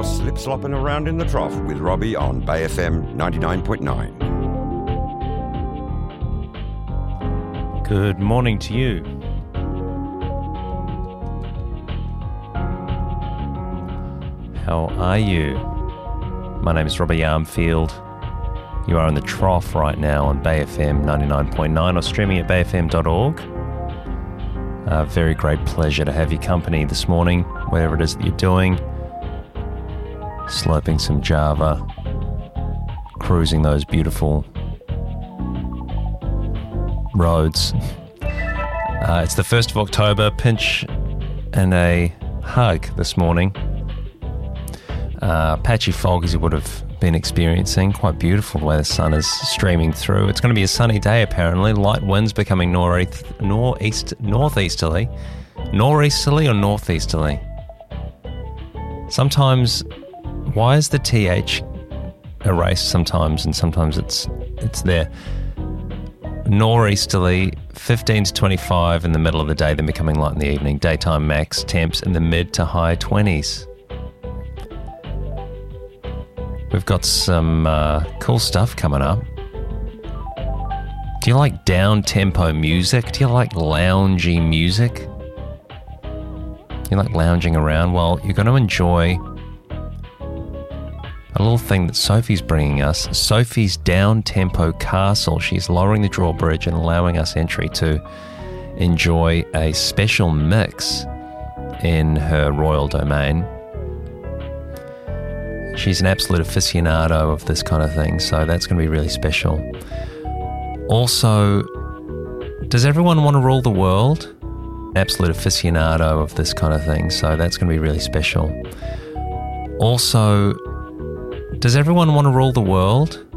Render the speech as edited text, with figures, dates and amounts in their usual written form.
slip-slopping around in the trough with Robbie on Bay FM 99.9. Good morning to you. How are you? My name is Robbie Armfield. You are in the trough right now on Bay FM 99.9 or streaming at bayfm.org. A very great pleasure to have your company this morning, whatever it is that you're doing. Sloping some Java, cruising those beautiful roads. It's the 1st of October, pinch and a hug this morning. Patchy fog as you would have been experiencing, quite beautiful the way the sun is streaming through. It's going to be a sunny day apparently, light winds becoming northeasterly or northeasterly. Sometimes, why is the TH erased sometimes and sometimes it's there? Northeasterly, 15 to 25 in the middle of the day, then becoming light in the evening. Daytime max temps in the mid to high 20s. We've got some cool stuff coming up. Do you like down-tempo music? Do you like loungy music? Do you like lounging around? Well, you're going to enjoy a little thing that Sophie's bringing us. Sophie's down-tempo castle. She's lowering the drawbridge and allowing us entry to enjoy a special mix in her royal domain. She's an absolute aficionado of this kind of thing, so that's going to be really special. Also, does everyone want to rule the world? Absolute aficionado of this kind of thing, so that's going to be really special. Also, does everyone want to rule the world?